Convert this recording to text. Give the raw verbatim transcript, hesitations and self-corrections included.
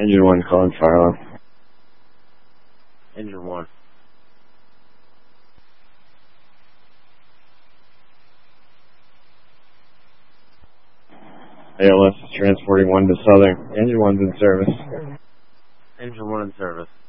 Engine one calling fire alarm. Engine one. A L S is transporting one to Southern. Engine one's in service. Engine one in service.